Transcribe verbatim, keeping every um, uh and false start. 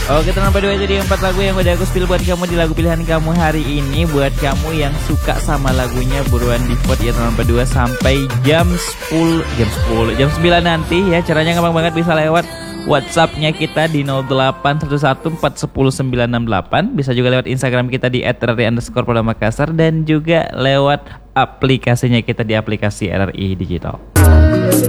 Oke teman berdua, jadi empat lagu yang udah aku spill buat kamu di lagu pilihan kamu hari ini. Buat kamu yang suka sama lagunya, buruan di vote ya teman berdua sampai jam sepuluh jam sepuluh jam sembilan nanti ya. Caranya gampang banget, bisa lewat WhatsAppnya kita di nol delapan satu satu empat satu nol sembilan enam delapan. Bisa juga lewat Instagram kita di et r r i underscore polda makassar. Dan juga lewat aplikasinya kita di aplikasi R R I Digital.